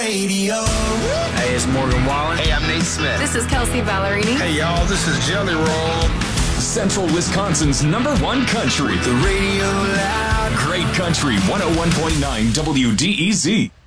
Radio. Hey, it's Morgan Wallen. Hey, I'm Nate Smith. This is Kelsey Ballerini. Hey, y'all, this is Jelly Roll. Central Wisconsin's #1 country. The radio loud. Great Country 101.9 WDEZ.